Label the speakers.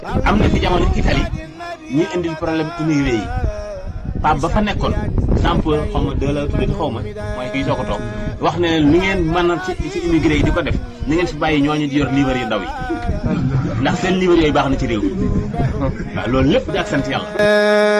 Speaker 1: am na fi jamono Italie ñuy indil problème immigré yi Pape ba fa nekkoon exemple xaw ma de la tuddati xaw ma mooy kii soo ko toog wax ne ni ngeen mën a ci immigré yi di ko def ni ngeen fi bàyyi ñooñu di yor livre yu ndaw yi ndax seen livre yooyu baax na ci réew mi waaw loolu lépp di ak sant yàlla